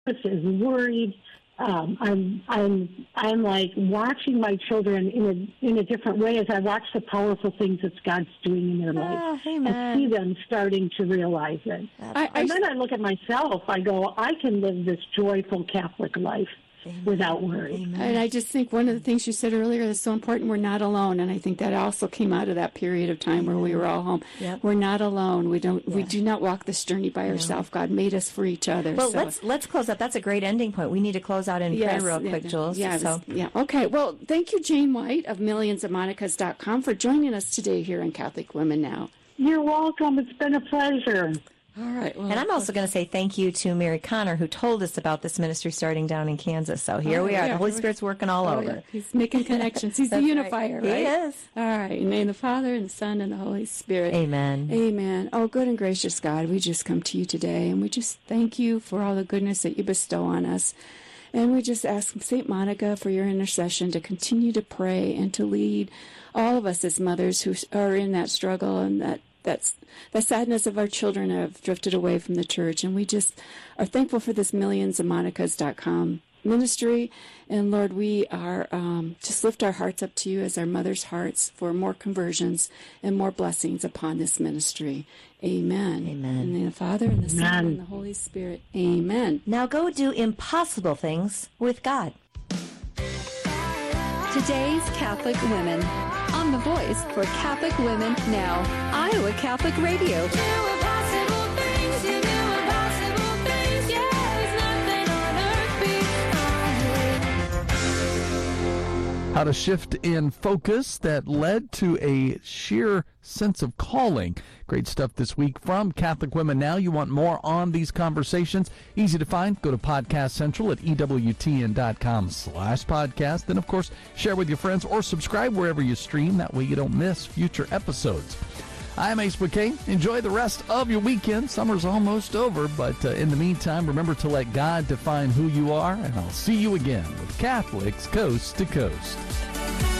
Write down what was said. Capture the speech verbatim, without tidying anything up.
is worried. Um, I'm I'm I'm like watching my children in a in a different way as I watch the powerful things that God's doing in their life. Oh, amen. I see them starting to realize it. I, I, and then I look at myself. I go, I can live this joyful Catholic life. Amen. Without worry. Amen. And I just think one of the things you said earlier is so important. We're not alone, and I think that also came out of that period of time Amen. Where we were all home. Yep. We're not alone. We don't. Yeah. We do not walk this journey by no. ourselves. God made us for each other. Well, so. let's let's close up. That's a great ending point. We need to close out in yes, prayer real yeah, quick, Jules. Yeah, so. yeah. Okay. Well, thank you, Jane White of millions of monicas dot com, for joining us today here on Catholic Women Now. You're welcome. It's been a pleasure. All right. Well, and I'm also going to say thank you to Mary Connor, who told us about this ministry starting down in Kansas. So here oh, we are. Yeah, the Holy Spirit's working all oh, over. Yeah. He's making connections. He's the unifier, right? right? He is. All right. In the name of the Father, and the Son, and the Holy Spirit. Amen. Amen. Oh, good and gracious God, we just come to you today, and we just thank you for all the goodness that you bestow on us. And we just ask Saint Monica for your intercession to continue to pray and to lead all of us as mothers who are in that struggle and that That's the sadness of our children have drifted away from the church. And we just are thankful for this millions of monicas dot com ministry. And Lord, we are um, just lift our hearts up to you as our mothers' hearts for more conversions and more blessings upon this ministry. Amen. Amen. In the name of the Father, and the Son, and the Holy Spirit. Amen. Now go do impossible things with God. Today's Catholic Women. I'm the voice for Catholic Women Now, Iowa Catholic Radio. How to shift in focus that led to a sheer sense of calling. Great stuff this week from Catholic Women Now. You want more on these conversations? Easy to find. Go to Podcast Central at E W T N dot com slash podcast. And, of course, share with your friends or subscribe wherever you stream. That way you don't miss future episodes. I'm Ace McKay. Enjoy the rest of your weekend. Summer's almost over, but uh, in the meantime, remember to let God define who you are, and I'll see you again with Catholics Coast to Coast.